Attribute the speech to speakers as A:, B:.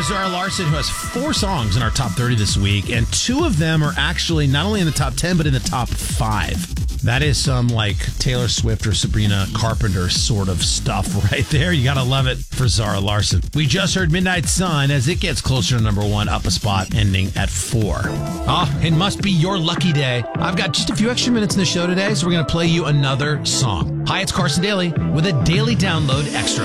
A: Zara Larsson, who has 4 songs in our top 30 this week, and 2 of them are actually not only in the top 10, but in the top 5. That is some like Taylor Swift or Sabrina Carpenter sort of stuff right there. You gotta love it for Zara Larsson. We just heard Midnight Sun as it gets closer to number 1, up a spot, ending at 4. Oh, it must be your lucky day. I've got just a few extra minutes in the show today, so we're gonna play you another song. Hi, it's Carson Daly with a daily download extra.